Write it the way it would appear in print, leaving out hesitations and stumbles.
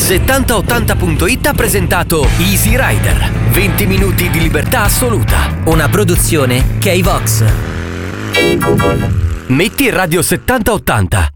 7080.it ha presentato Easy Rider. 20 minuti di libertà assoluta. Una produzione K-Vox. Metti Radio 7080.